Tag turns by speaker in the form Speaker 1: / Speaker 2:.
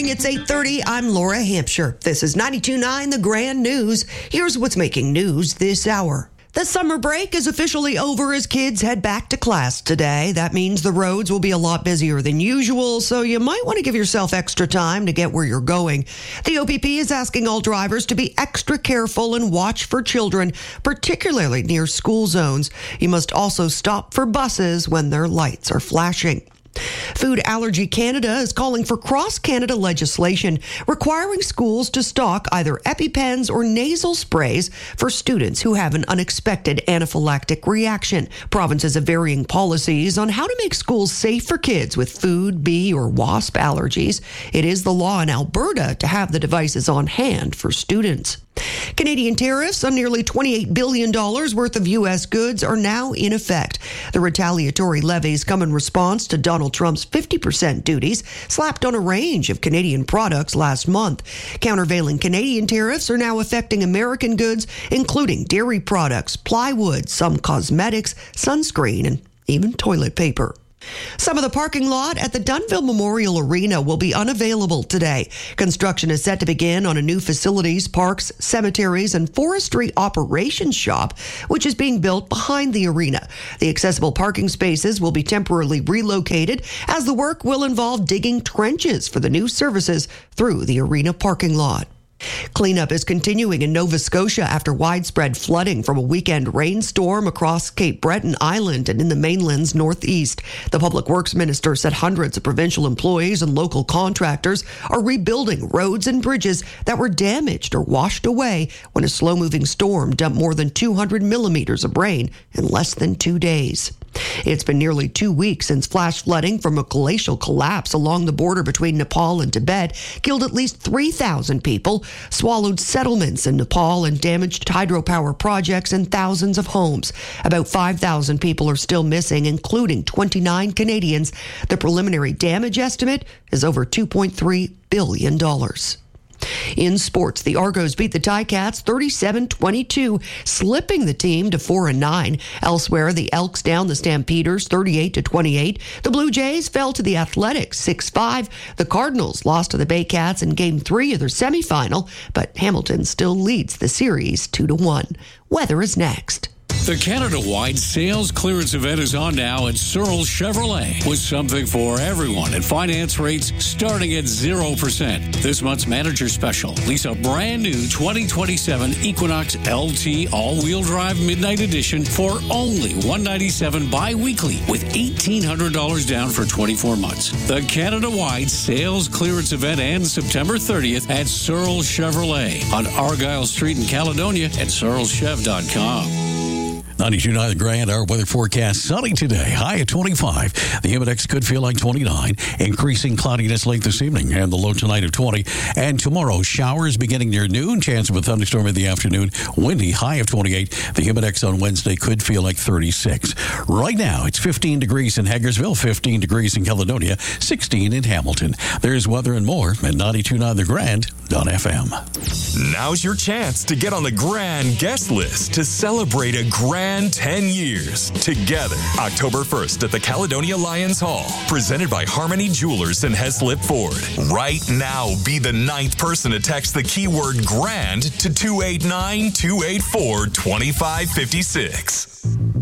Speaker 1: morning. It's 8:30. I'm Laura Hampshire. This is 92.9 The Grand News. Here's what's making news this hour. The summer break is officially over as kids head back to class today. That means the roads will be a lot busier than usual, so you might want to give yourself extra time to get where you're going. The OPP is asking all drivers to be extra careful and watch for children, particularly near school zones. You must also stop for buses when their lights are flashing. Food Allergy Canada is calling for cross-Canada legislation requiring schools to stock either EpiPens or nasal sprays for students who have an unexpected anaphylactic reaction. Provinces have varying policies on how to make schools safe for kids with food, bee, or wasp allergies. It is the law in Alberta to have the devices on hand for students. Canadian tariffs on nearly $28 billion worth of U.S. goods are now in effect. The retaliatory levies come in response to Donald Trump's 50% duties slapped on a range of Canadian products last month. Countervailing Canadian tariffs are now affecting American goods, including dairy products, plywood, some cosmetics, sunscreen, and even toilet paper. Some of the parking lot at the Dunnville Memorial Arena will be unavailable today. Construction is set to begin on a new facilities, parks, cemeteries, and forestry operations shop, which is being built behind the arena. The accessible parking spaces will be temporarily relocated as the work will involve digging trenches for the new services through the arena parking lot. Cleanup is continuing in Nova Scotia after widespread flooding from a weekend rainstorm across Cape Breton Island and in the mainland's northeast. The Public Works Minister said hundreds of provincial employees and local contractors are rebuilding roads and bridges that were damaged or washed away when a slow-moving storm dumped more than 200 millimeters of rain in less than 2 days. It's been nearly 2 weeks since flash flooding from a glacial collapse along the border between Nepal and Tibet killed at least 3,000 people, swallowed settlements in Nepal, and damaged hydropower projects and thousands of homes. About 5,000 people are still missing, including 29 Canadians. The preliminary damage estimate is over $2.3 billion. In sports, the Argos beat the Ticats 37-22, slipping the team to 4-9. Elsewhere, the Elks down the Stampeders 38-28. The Blue Jays fell to the Athletics 6-5. The Cardinals lost to the Baycats in Game 3 of their semifinal, but Hamilton still leads the series 2-1. Weather is next.
Speaker 2: The Canada-wide sales clearance event is on now at Searles Chevrolet with something for everyone and finance rates starting at 0%. This month's manager special, lease a brand new 2027 Equinox LT all-wheel drive Midnight Edition for only $197 bi-weekly with $1,800 down for 24 months. The Canada-wide sales clearance event ends September 30th at Searles Chevrolet on Argyle Street in Caledonia at searleschev.com.
Speaker 3: 92.9 The Grand, our weather forecast. Sunny today, high at 25. The index could feel like 29. Increasing cloudiness late this evening and the low tonight of 20. And tomorrow, showers beginning near noon. Chance of a thunderstorm in the afternoon. Windy, high of 28. The index on Wednesday could feel like 36. Right now, it's 15 degrees in Hagersville, 15 degrees in Caledonia, 16 in Hamilton. There's weather and more at 92.9 The Grand.fm.
Speaker 4: Now's your chance to get on the Grand guest list to celebrate a grand 10 years together. October 1st at the Caledonia Lions Hall. Presented by Harmony Jewelers and Heslip Ford. Right now, be the 9th person to text the keyword GRAND to 289-284-2556.